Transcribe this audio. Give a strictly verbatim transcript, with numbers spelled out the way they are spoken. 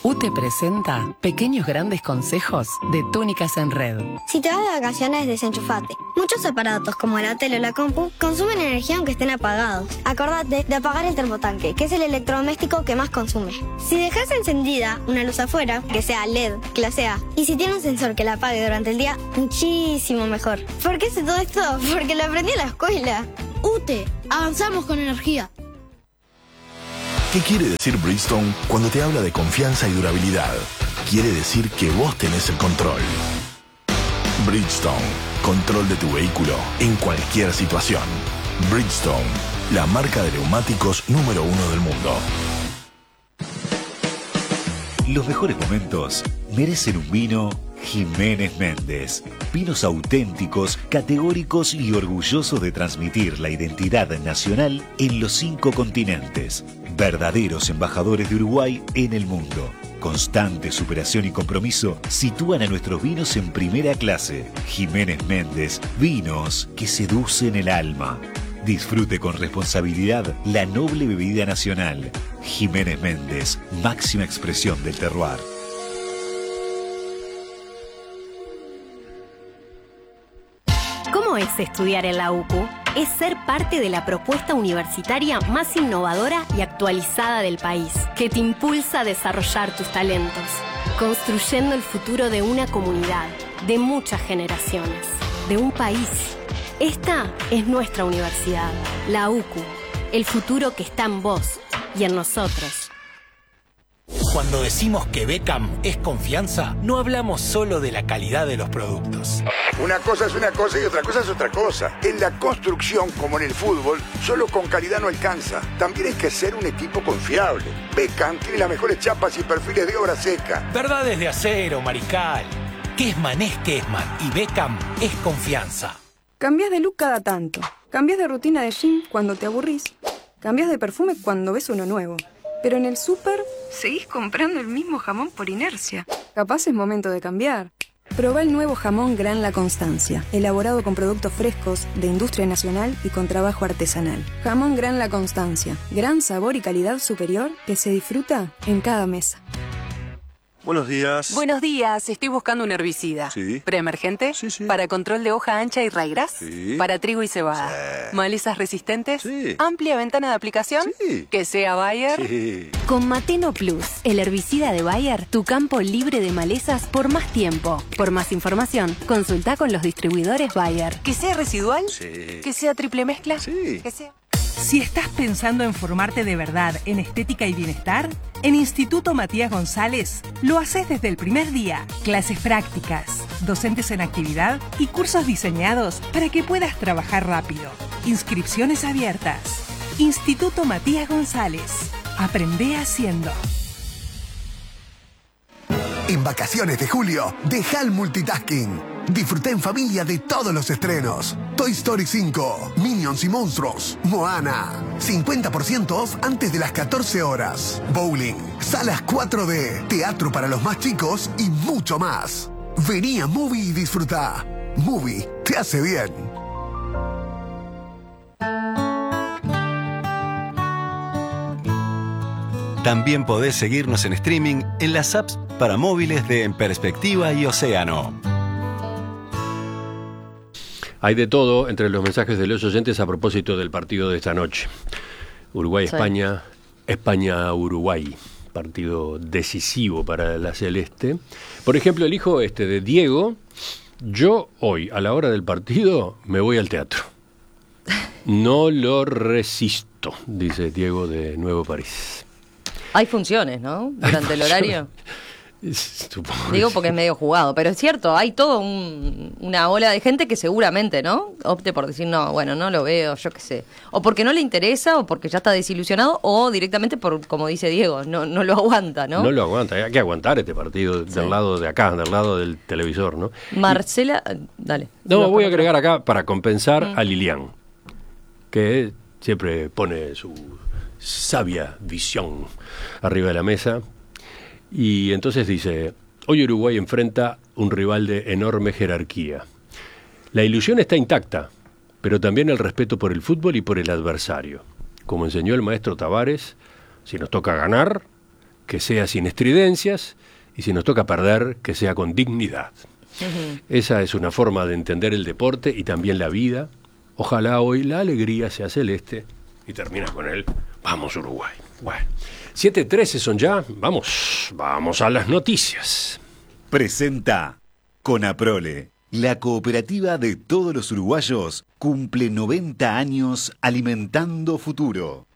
U T E presenta pequeños grandes consejos de Túnicas en Red. Si te vas de vacaciones, desenchufate. Muchos aparatos como la tele o la compu consumen energía aunque estén apagados. Acordate de apagar el termotanque, que es el electrodoméstico que más consume. Si dejas encendida una luz afuera, que sea L E D, clase A, y si tiene un sensor que la apague durante el día, muchísimo mejor. ¿Por qué sé todo esto? Porque lo aprendí en la escuela. U T E, avanzamos con energía. ¿Qué quiere decir Bridgestone cuando te habla de confianza y durabilidad? Quiere decir que vos tenés el control. Bridgestone, control de tu vehículo en cualquier situación. Bridgestone, la marca de neumáticos número uno del mundo. Los mejores momentos merecen un vino Jiménez Méndez. Vinos auténticos, categóricos y orgullosos de transmitir la identidad nacional en los cinco continentes. Verdaderos embajadores de Uruguay en el mundo. Constante superación y compromiso sitúan a nuestros vinos en primera clase. Jiménez Méndez, vinos que seducen el alma. Disfrute con responsabilidad la noble bebida nacional. Jiménez Méndez, máxima expresión del terroir. ¿Cómo es estudiar en la U C U? Es ser parte de la propuesta universitaria más innovadora y actualizada del país, que te impulsa a desarrollar tus talentos, construyendo el futuro de una comunidad, de muchas generaciones, de un país. Esta es nuestra universidad, la U C U, el futuro que está en vos y en nosotros. Cuando decimos que Beckham es confianza, no hablamos solo de la calidad de los productos. Una cosa es una cosa y otra cosa es otra cosa. En la construcción, como en el fútbol, solo con calidad no alcanza. También hay que ser un equipo confiable. Beckham tiene las mejores chapas y perfiles de obra seca. Verdades de acero, Mariscal. Kessman es Kessman y Beckham es confianza. Cambias de look cada tanto. Cambias de rutina de gym cuando te aburrís. Cambias de perfume cuando ves uno nuevo. Pero en el súper seguís comprando el mismo jamón por inercia. Capaz es momento de cambiar. Probá el nuevo jamón Gran La Constancia, elaborado con productos frescos, de industria nacional y con trabajo artesanal. Jamón Gran La Constancia, gran sabor y calidad superior que se disfruta en cada mesa. Buenos días. Buenos días, estoy buscando un herbicida. Sí. ¿Preemergente? Sí, sí. ¿Para control de hoja ancha y raigras? Sí. ¿Para trigo y cebada? Sí. ¿Malezas resistentes? Sí. ¿Amplia ventana de aplicación? Sí. ¿Que sea Bayer? Sí. Con Mateno Plus, el herbicida de Bayer, tu campo libre de malezas por más tiempo. Por más información, consulta con los distribuidores Bayer. ¿Que sea residual? Sí. ¿Que sea triple mezcla? Sí. ¿Que sea...? Si estás pensando en formarte de verdad en estética y bienestar, en Instituto Matías González lo haces desde el primer día. Clases prácticas, docentes en actividad y cursos diseñados para que puedas trabajar rápido. Inscripciones abiertas. Instituto Matías González. Aprende haciendo. En vacaciones de julio, deja el multitasking. Disfruta en familia de todos los estrenos. Toy Story cinco, Minions y Monstruos, Moana. cincuenta por ciento off antes de las catorce horas. Bowling, salas cuatro D, teatro para los más chicos y mucho más. Vení a Movie y disfruta. Movie te hace bien. También podés seguirnos en streaming en las apps para móviles de En Perspectiva y Océano. Hay de todo entre los mensajes de los oyentes a propósito del partido de esta noche. Uruguay-España, sí. España-Uruguay, partido decisivo para la Celeste. Por ejemplo, el hijo este de Diego, yo hoy a la hora del partido me voy al teatro. No lo resisto, dice Diego de Nuevo París. Hay funciones, ¿no? Durante el horario. Supongo Digo que porque sí. es medio jugado, pero es cierto, hay todo un, una ola de gente que seguramente, ¿no? Opte por decir, no, bueno, no lo veo, yo qué sé. O porque no le interesa, o porque ya está desilusionado, o directamente por, como dice Diego, no, no lo aguanta, ¿no? No lo aguanta, hay que aguantar este partido sí. del lado de acá, del lado del televisor, ¿no? Marcela, y, dale. No, voy a agregar acá para compensar mm. a Lilian, que siempre pone su sabia visión arriba de la mesa. Y entonces dice, hoy Uruguay enfrenta un rival de enorme jerarquía. La ilusión está intacta, pero también el respeto por el fútbol y por el adversario. Como enseñó el maestro Tavares, si nos toca ganar, que sea sin estridencias, y si nos toca perder, que sea con dignidad. Uh-huh. Esa es una forma de entender el deporte y también la vida. Ojalá hoy la alegría sea celeste y termina con el vamos Uruguay. Bueno, siete trece son ya, vamos, vamos a las noticias. Presenta Conaprole, la cooperativa de todos los uruguayos, cumple noventa años alimentando futuro.